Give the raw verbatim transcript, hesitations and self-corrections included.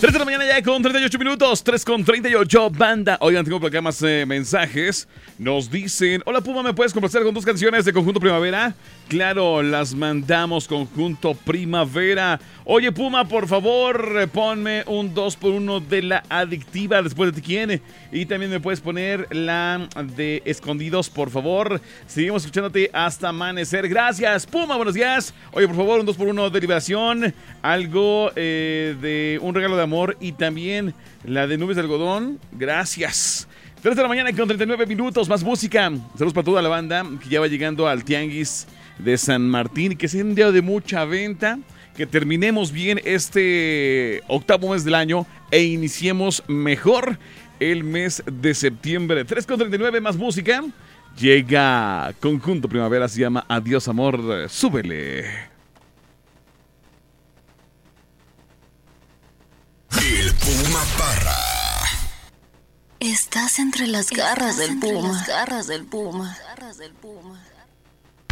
tres de la mañana ya con treinta y ocho minutos, tres con treinta y ocho, banda. Oigan, tengo por acá más eh, mensajes. Nos dicen, hola Puma, ¿me puedes complacer con dos canciones de Conjunto Primavera? Claro, las mandamos, Conjunto Primavera. Oye Puma, por favor, ponme un dos por uno de La Adictiva, Después de Ti Quién. Y también me puedes poner la de Escondidos, por favor. Seguimos escuchándote hasta amanecer. Gracias, Puma, buenos días. Oye, por favor, un dos por uno de Liberación. Algo eh, de Un Regalo de Amor. Y también la de Nubes de Algodón. Gracias. tres de la mañana con treinta y nueve minutos, más música. Saludos para toda la banda que ya va llegando al Tianguis de San Martín. Y que sea un día de mucha venta. Que terminemos bien este octavo mes del año e iniciemos mejor el mes de septiembre. tres con treinta y nueve, más música. Llega Conjunto Primavera, se llama Adiós Amor, súbele. El Puma Parra. Estás entre las garras del Puma. Las garras del Puma. Garras del Puma.